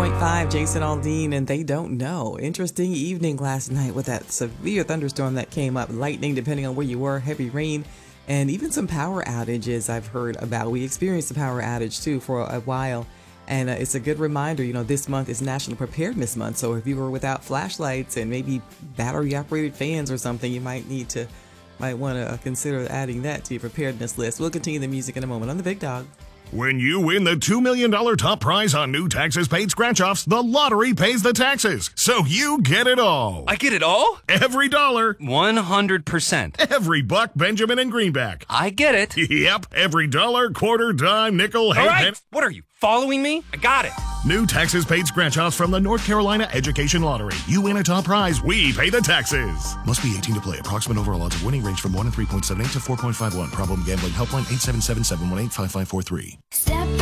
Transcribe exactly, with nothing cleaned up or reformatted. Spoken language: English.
point five, Jason Aldean, and They Don't Know. Interesting evening last night with that severe thunderstorm that came up, lightning depending on where you were, heavy rain, and even some power outages I've heard about. We experienced a power outage too for a while, and uh, it's a good reminder, you know, this month is National Preparedness Month, so if you were without flashlights and maybe battery-operated fans or something, you might need to, might want to consider adding that to your preparedness list. We'll continue the music in a moment on The Big Dog. When you win the two million dollars top prize on new taxes paid scratch-offs, the lottery pays the taxes, so you get it all. I get it all? Every dollar. one hundred percent. Every buck, Benjamin, and greenback. I get it. Yep, every dollar, quarter, dime, nickel, all half, right, pen- what are you, following me? I got it. New taxes paid scratch-offs from the North Carolina Education Lottery. You win a top prize, we pay the taxes. Must be eighteen to play. Approximate overall odds of winning range from one and three point seven eight to four point five one. Problem gambling helpline eight seven seven, seven one eight, five five four three. Step